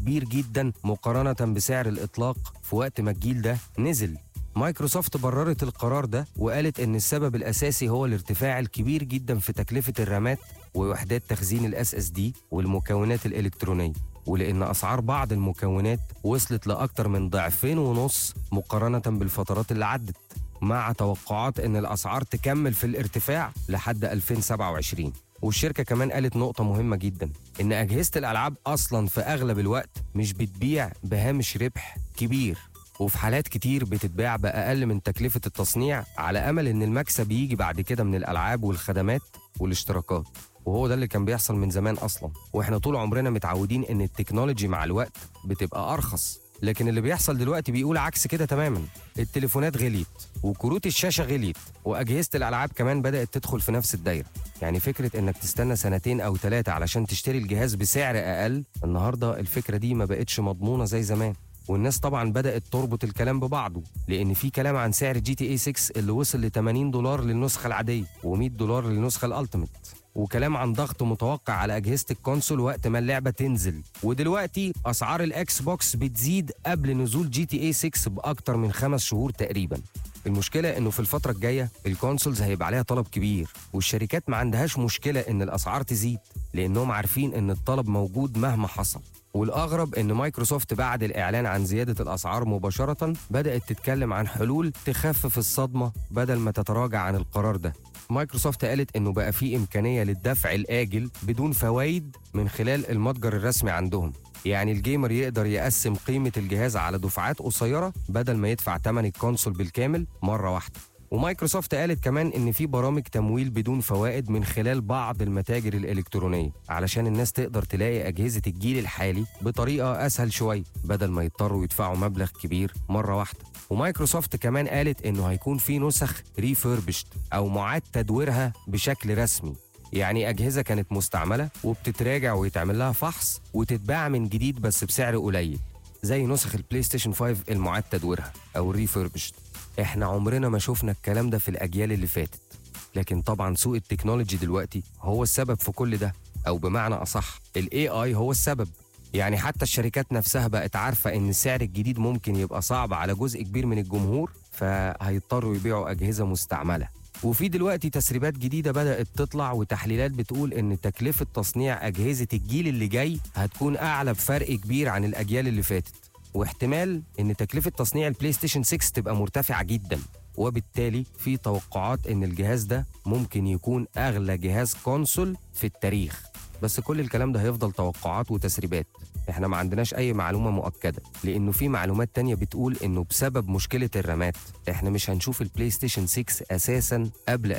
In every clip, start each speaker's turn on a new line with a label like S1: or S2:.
S1: كبير جدا مقارنة بسعر الإطلاق في وقت ما الجيل ده نزل. مايكروسوفت بررت القرار ده وقالت إن السبب الأساسي هو الارتفاع الكبير جدا في تكلفة الرامات ووحدات تخزين ال SSD والمكونات الإلكترونية، ولأن أسعار بعض المكونات وصلت لأكتر من 2.5 مقارنة بالفترات اللي عدت، مع توقعات إن الأسعار تكمل في الارتفاع لحد 2027. والشركة كمان قالت نقطة مهمة جدا، إن أجهزة الألعاب أصلاً في أغلب الوقت مش بتبيع بهامش ربح كبير، وفي حالات كتير بتتباع بأقل من تكلفة التصنيع على أمل إن المكسب يجي بعد كده من الألعاب والخدمات والاشتراكات. وهو ده اللي كان بيحصل من زمان أصلاً، وإحنا طول عمرنا متعودين إن التكنولوجي مع الوقت بتبقى أرخص. لكن اللي بيحصل دلوقتي بيقول عكس كده تماما. التليفونات غليت وكروت الشاشة غليت وأجهزة الألعاب كمان بدأت تدخل في نفس الدايرة. يعني فكرة إنك تستنى 2 أو 3 علشان تشتري الجهاز بسعر أقل، النهاردة الفكرة دي ما بقتش مضمونة زي زمان. والناس طبعا بدأت تربط الكلام ببعضه، لأن في كلام عن سعر GTA 6 اللي وصل ل $80 للنسخة العادية و$100 للنسخة الألتيميت، وكلام عن ضغط متوقع على أجهزة الكونسول وقت ما اللعبة تنزل. ودلوقتي أسعار الأكس بوكس بتزيد قبل نزول GTA 6 بأكتر من 5 شهور تقريبا. المشكلة إنه في الفترة الجاية الكونسولز هيبقى عليها طلب كبير، والشركات ما عندهاش مشكلة إن الأسعار تزيد لأنهم عارفين إن الطلب موجود مهما حصل. والأغرب إن مايكروسوفت بعد الإعلان عن زيادة الأسعار مباشرة بدأت تتكلم عن حلول تخفف الصدمة بدل ما تتراجع عن القرار ده. مايكروسوفت قالت إنه بقى في إمكانية للدفع الآجل بدون فوائد من خلال المتجر الرسمي عندهم، يعني الجيمر يقدر يقسم قيمة الجهاز على دفعات قصيرة بدل ما يدفع ثمن الكونسول بالكامل مرة واحدة. ومايكروسوفت قالت كمان إن في برامج تمويل بدون فوائد من خلال بعض المتاجر الإلكترونية علشان الناس تقدر تلاقي أجهزة الجيل الحالي بطريقة أسهل شوية بدل ما يضطروا يدفعوا مبلغ كبير مرة واحدة. ومايكروسوفت كمان قالت إنه هيكون في نسخ ريفيربشت أو معاد تدويرها بشكل رسمي، يعني أجهزة كانت مستعملة وبتتراجع ويتعمل لها فحص وتتباع من جديد بس بسعر قليل، زي نسخ البلاي ستيشن 5 المعاد تدويرها أو الريفيربشت. احنا عمرنا ما شفنا الكلام ده في الأجيال اللي فاتت، لكن طبعا سوق التكنولوجي دلوقتي هو السبب في كل ده، أو بمعنى أصح ال AI هو السبب. يعني حتى الشركات نفسها بقت عارفة إن السعر الجديد ممكن يبقى صعب على جزء كبير من الجمهور، فهيضطروا يبيعوا أجهزة مستعملة. وفي دلوقتي تسريبات جديدة بدأت تطلع وتحليلات بتقول إن تكلفة تصنيع أجهزة الجيل اللي جاي هتكون أعلى بفرق كبير عن الأجيال اللي فاتت، واحتمال إن تكلفة تصنيع البلاي ستيشن 6 تبقى مرتفعة جدا، وبالتالي في توقعات إن الجهاز ده ممكن يكون أغلى جهاز كونسول في التاريخ. بس كل الكلام ده هيفضل توقعات وتسريبات، احنا ما عندناش اي معلومة مؤكدة، لانه في معلومات تانية بتقول انه بسبب مشكلة الرامات احنا مش هنشوف البلاي ستيشن 6 اساسا قبل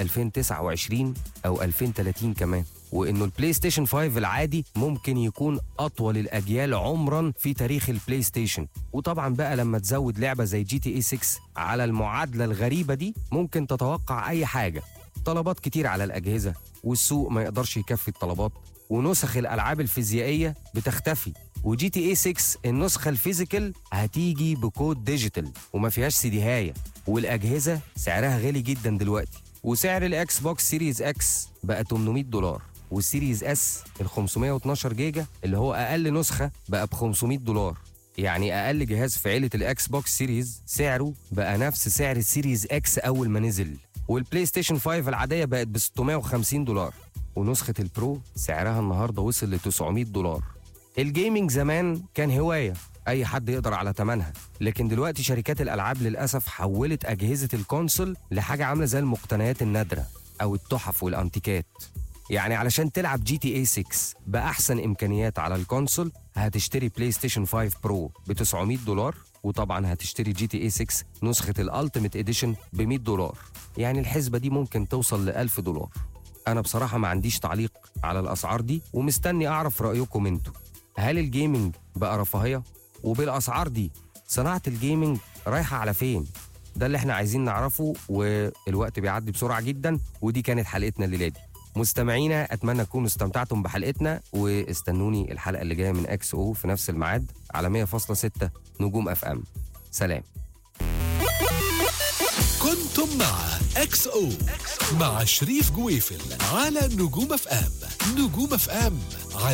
S1: 2029 او 2030 كمان، وانه البلاي ستيشن 5 العادي ممكن يكون اطول الاجيال عمرا في تاريخ البلاي ستيشن. وطبعا بقى لما تزود لعبة زي GTA 6 على المعادلة الغريبة دي ممكن تتوقع اي حاجة. طلبات كتير على الاجهزة والسوق ما يقدرش يكفي الطلبات، ونسخ الألعاب الفيزيائية بتختفي، وجي تي اي 6 النسخة الفيزيكال هتيجي بكود ديجيتال وما فيهاش سيديهاية، والأجهزة سعرها غالي جدا دلوقتي، وسعر الأكس بوكس سيريز اكس بقى $800، والسيريز اس ال 512 جيجا اللي هو أقل نسخة بقى ب $500. يعني أقل جهاز في عيلة الأكس بوكس سيريز سعره بقى نفس سعر السيريز اكس أول ما نزل، والبلاي ستيشن 5 العادية بقت ب $650، ونسخة البرو سعرها النهاردة وصل ل $900. الجيمنج زمان كان هواية أي حد يقدر على تمنها، لكن دلوقتي شركات الألعاب للأسف حولت أجهزة الكونسول لحاجة عاملة زي المقتنيات النادرة أو التحف والأنتيكات. يعني علشان تلعب GTA 6 بأحسن إمكانيات على الكونسول هتشتري بلاي ستيشن 5 برو ب $900، وطبعا هتشتري GTA 6 نسخة الألتيميت إديشن ب $100. يعني الحسبة دي ممكن توصل ل $1000. أنا بصراحة ما عنديش تعليق على الأسعار دي، ومستني أعرف رأيكم انتوا. هل الجيمنج بقى رفاهية؟ وبالأسعار دي صناعة الجيمنج رايحة على فين؟ ده اللي احنا عايزين نعرفه، والوقت بيعدي بسرعة جدا، ودي كانت حلقتنا الليلة دي. مستمعينا أتمنى تكونوا استمتعتم بحلقتنا، واستنوني الحلقة اللي جاية من اكس او في نفس الميعاد على 100.6 نجوم اف ام. سلام.
S2: كنتم مع اكس او مع شريف جويفل على نجوم اف ام. نجوم اف ام